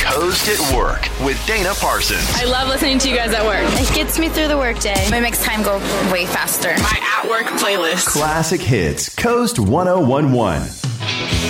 Coast at Work with Dana Parsons. I love listening to you guys at work. It gets me through the workday. It makes time go way faster. My at work playlist. Classic hits. Coast 1011.